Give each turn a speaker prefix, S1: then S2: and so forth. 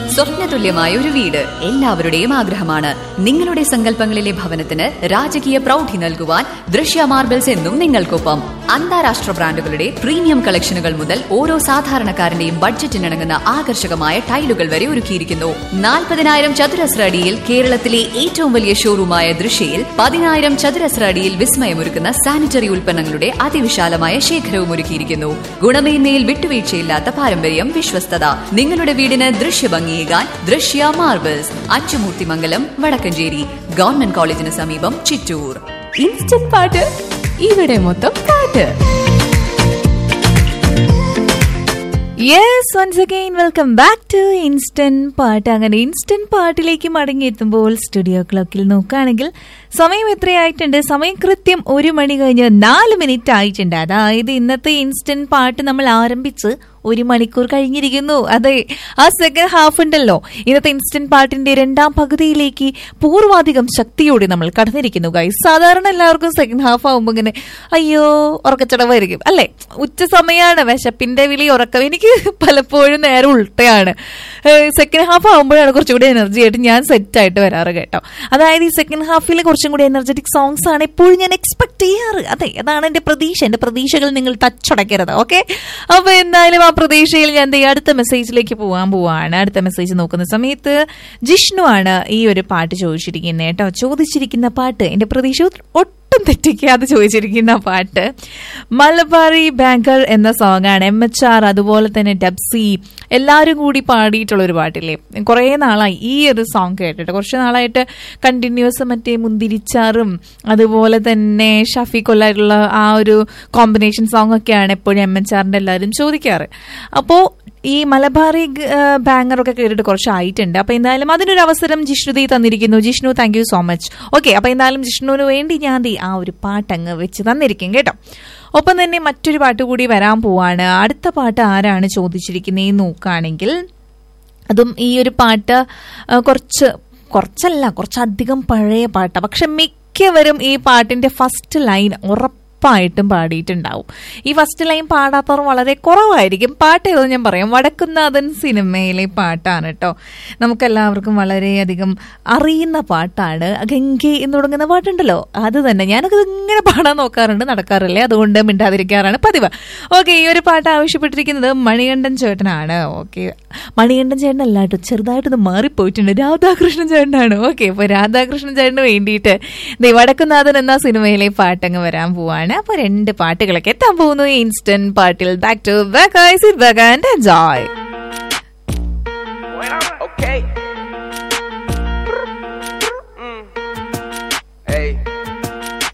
S1: സ്വപ്നതുല്യമായ ഒരു വീട് എല്ലാവരുടെയും ആഗ്രഹമാണ്. നിങ്ങളുടെ സങ്കല്പങ്ങളിലെ ഭവനത്തിന് രാജകീയ പ്രൗഢി നൽകുവാൻ ദൃശ്യ മാർബിൾസ് എന്നും നിങ്ങൾക്കൊപ്പം. അന്താരാഷ്ട്ര ബ്രാൻഡുകളുടെ പ്രീമിയം കളക്ഷനുകൾ മുതൽ ഓരോ സാധാരണക്കാരന്റെയും ബഡ്ജറ്റിനിണങ്ങുന്ന ആകർഷകമായ ടൈലുകൾ വരെ ഒരുക്കിയിരിക്കുന്നു. 40,000 ചതുരശ്ര അടിയിൽ കേരളത്തിലെ ഏറ്റവും വലിയ ഷോറൂമായ ദൃശ്യയിൽ 10,000 ചതുരശ്ര അടിയിൽ വിസ്മയമൊരുക്കുന്ന സാനിറ്ററി ഉൽപ്പന്നങ്ങളുടെ അതിവിശാലമായ ശേഖരവും ഒരുക്കിയിരിക്കുന്നു. ഗുണമേന്മയിൽ വിട്ടുവീഴ്ചയില്ലാത്ത പാരമ്പര്യം, വിശ്വസ്തത. നിങ്ങളുടെ വീടിന് ദൃശ്യഭംഗിയേകാൻ ദൃശ്യ മാർബിൾസ്, അച്ചുമൂർത്തിമംഗലം, വടക്കഞ്ചേരി. ഗവൺമെന്റ് കോളേജിന് സമീപം, ചിറ്റൂർ. ഇൻസ്റ്റന്റ് പാട്ട്, ഇവിടെ മൊത്തം പാട്ട്.
S2: Yes, once again welcome back to instant പാട്ട്. അങ്ങനെ ഇൻസ്റ്റന്റ് പാട്ടിലേക്ക് മടങ്ങിയെത്തുമ്പോൾ സ്റ്റുഡിയോ ക്ലോക്കിൽ നോക്കുകയാണെങ്കിൽ സമയം എത്രയായിട്ടുണ്ട്? സമയം കൃത്യം 1 മണി കഴിഞ്ഞ് 4 മിനിറ്റ് ആയിട്ടുണ്ട്. അതായത് ഇന്നത്തെ ഇൻസ്റ്റന്റ് പാട്ട് നമ്മൾ ആരംഭിച്ച് 1 മണിക്കൂർ കഴിഞ്ഞിരിക്കുന്നു. അതെ, ആ സെക്കൻഡ് ഹാഫ് ഉണ്ടല്ലോ, ഇന്നത്തെ ഇൻസ്റ്റന്റ് പാട്ടിന്റെ 2ാം പകുതിയിലേക്ക് പൂർവാധികം ശക്തിയോടെ നമ്മൾ കടന്നിരിക്കുന്നു ഗൈസ്. സാധാരണ എല്ലാവർക്കും സെക്കൻഡ് ഹാഫ് ആവുമ്പോൾ ഇങ്ങനെ അയ്യോ ഉറക്കച്ചടവായിരിക്കും അല്ലെ? ഉച്ച സമയമാണ്, വിശപ്പിന്റെ വിളി, ഉറക്കം. എനിക്ക് പലപ്പോഴും നേരെ ഉൾട്ടയാണ്. സെക്കൻഡ് ഹാഫ് ആവുമ്പോഴാണ് കുറച്ചുകൂടി എനർജി ആയിട്ട് ഞാൻ സെറ്റ് ആയിട്ട് വരാറ് കേട്ടോ. അതായത് ഈ സെക്കൻഡ് ഹാഫിൽ കുറച്ചും കൂടി എനർജറ്റിക് സോങ്സ് ആണ് എപ്പോഴും ഞാൻ എക്സ്പെക്ട് ചെയ്യാറ്. അതെ, അതാണ് എന്റെ പ്രതീക്ഷ. എന്റെ പ്രതീക്ഷകൾ നിങ്ങൾ തച്ചടക്കരുത്, ഓക്കെ? അപ്പൊ എന്തായാലും ആ പ്രതീക്ഷയിൽ ഞാൻ അടുത്ത മെസ്സേജിലേക്ക് പോവാണ്. അടുത്ത മെസ്സേജ് നോക്കുന്ന സമയത്ത് ജിഷ്ണു ആണ് ഈ ഒരു പാട്ട് ചോദിച്ചിരിക്കുന്നത് കേട്ടോ. ചോദിച്ചിരിക്കുന്ന പാട്ട് എന്റെ പ്രതീക്ഷ ഒട്ടും തെറ്റിക്കാതെ ചോദിച്ചിരിക്കുന്ന പാട്ട് മലബാറി ബാങ്കർ എന്ന സോങ്ങാണ്. MHR അതുപോലെ തന്നെ ഡബ്സി എല്ലാവരും കൂടി പാടിയിട്ടുള്ള ഒരു പാട്ടില്ലേ. കുറെ നാളായി ഈ ഒരു സോങ് കേട്ടിട്ട്, കുറച്ച് നാളായിട്ട് കണ്ടിന്യൂസ് മറ്റേ മുന്തിരിച്ചാറും അതുപോലെ തന്നെ ഷഫി കൊല്ലായിട്ടുള്ള ആ ഒരു കോമ്പിനേഷൻ സോങ് ഒക്കെയാണ് എപ്പോഴും MHRന്റെ എല്ലാവരും ചോദിക്കാറ്. അപ്പോൾ ഈ മലബാറി ബാങ്കറൊക്കെ കേട്ടിട്ട് കുറച്ചായിട്ടുണ്ട്. അപ്പൊ എന്തായാലും അതിനൊരു അവസരം ജിഷ്ണു തന്നിരിക്കുന്നു. Jishnu, thank you so much. Okay, അപ്പൊ എന്തായാലും ജിഷ്ണുവിന് വേണ്ടി ഞാൻ ആ ഒരു പാട്ടങ്ങ് വെച്ച് തന്നിരിക്കും കേട്ടോ. ഒപ്പം തന്നെ മറ്റൊരു പാട്ട് കൂടി വരാൻ പോവാണ്. അടുത്ത പാട്ട് ആരാണ് ചോദിച്ചിരിക്കുന്നതെന്ന് നോക്കുകയാണെങ്കിൽ അതും ഈ ഒരു പാട്ട് കുറച്ചധികം പഴയ പാട്ടാണ്. പക്ഷെ മിക്കവരും ഈ പാട്ടിന്റെ ഫസ്റ്റ് ലൈൻ ഉറപ്പായിട്ടും പാടിയിട്ടുണ്ടാവും. ഈ ഫസ്റ്റ് ലൈൻ പാടാത്തവർ വളരെ കുറവായിരിക്കും. പാട്ട് ഏതോ ഞാൻ പറയാം, വടക്കുന്നാഥൻ സിനിമയിലെ പാട്ടാണ് കേട്ടോ. നമുക്കെല്ലാവർക്കും വളരെയധികം അറിയുന്ന പാട്ടാണ്. ഗംഗെ എന്ന് തുടങ്ങുന്ന പാട്ടുണ്ടല്ലോ, അത് തന്നെ. ഞാനൊക്കെ ഇങ്ങനെ പാടാൻ നോക്കാറുണ്ട്, നടക്കാറില്ലേ, അതുകൊണ്ട് മിണ്ടാതിരിക്കാറാണ് പതിവ്. ഓക്കെ, ഈ ഒരു പാട്ട് ആവശ്യപ്പെട്ടിരിക്കുന്നത് മണികണ്ഠൻ ചേട്ടനാണ്. ഓക്കെ, മണികണ്ഠൻ ചേട്ടനല്ല കേട്ടോ, ചെറുതായിട്ടൊന്ന് മാറിപ്പോയിട്ടുണ്ട്, രാധാകൃഷ്ണൻ ചേട്ടനാണ്. ഓക്കെ, അപ്പൊ രാധാകൃഷ്ണൻ ചേട്ടന് വേണ്ടിയിട്ട് വടക്കുന്നാഥൻ എന്ന സിനിമയിലെ പാട്ടങ്ങ് വരാൻ പോവാണ്. അപ്പൊ 2 പാട്ടുകളൊക്കെ എത്താൻ പോകുന്നു ഇൻസ്റ്റന്റ് പാട്ടിൽ. Back to back, I sit back and enjoy.